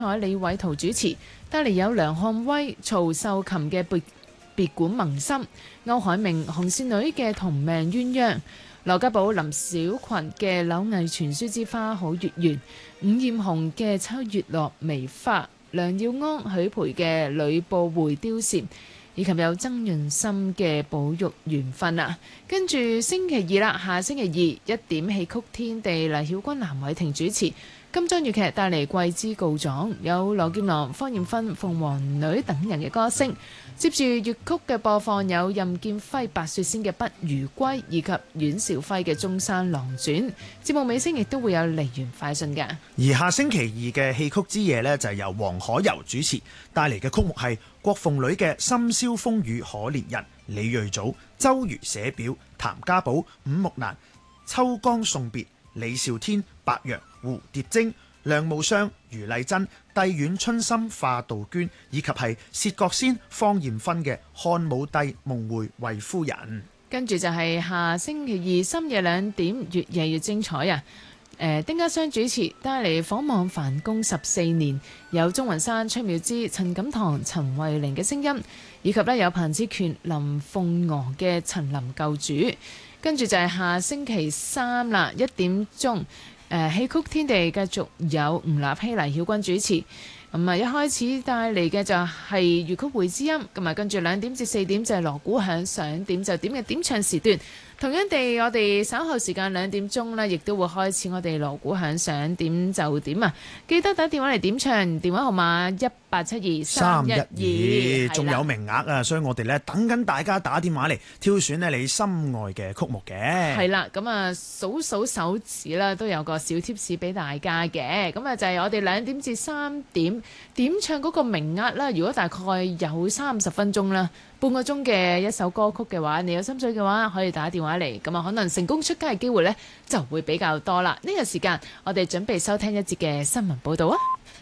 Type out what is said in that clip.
李偉圖主持，帶嚟有梁漢威、曹秀琴嘅別館萌心，歐海明、紅線女嘅同命鴛鴦，羅家寶、林小群嘅柳毅傳書之花好月圓，伍艷紅嘅秋月落梅花，梁耀安、許培嘅呂布會貂蟬，以及有曾潤心嘅保育緣分啊。跟住星期二啦，下星期二1點戲曲天地，黎曉君、藍偉霆主持。金章粵劇帶嚟桂枝告狀，有羅劍郎、方艷芬、鳳凰女等人嘅歌聲。接住粵曲嘅播放有任劍輝、白雪仙嘅《不如歸》，以及阮兆輝嘅《中山狼傳》。節目尾聲亦都會有梨園快訊嘅。 而下星期二嘅戲曲之夜呢，就係由黃可柔主持，帶嚟嘅曲目係郭鳳女嘅《深宵風雨可憐人》，李瑞祖、周瑜寫表、譚家寶、伍木蘭、秋江送別、李兆天、白楊、蝴蝶精、梁無雙、余麗珍、帝苑春心化杜鵑，以及係薛覺先、方艷芬嘅漢武帝夢會衛夫人。 跟住就係下星期二深夜2點，越夜越精彩啊！丁家雙主持，帶嚟訪望梵宮14年，有鍾雲山、崔妙芝、陳錦棠、陳慧玲嘅聲音，以及有彭子權、林鳳娥嘅陳林救主。跟住就係下星期三啦，1點鐘，戲曲天地繼續有吳立希、黎曉君主持。咁一開始帶嚟嘅就係粵曲會知音，咁啊跟住2點至4點就係鑼鼓響，上點就點嘅點唱時段。同樣地，我哋稍後時間2點鐘呢，亦都會開始我哋鑼鼓響，上點就點啊！記得打電話嚟點唱，電話號碼1872312， 仲有名額啊！所以我哋呢等緊大家打電話嚟挑選呢你心愛嘅曲目嘅。係啦，咁啊數手指啦，都有個小貼士俾大家嘅。咁啊就係我哋2點至3點點唱嗰個名額啦。如果大概有30分鐘啦，半個鐘嘅一首歌曲嘅話，你有心水嘅話，可以打電話嚟，咁啊可能成功出街嘅機會呢就會比較多啦。呢個時間我哋準備收聽一節嘅新聞報導啊！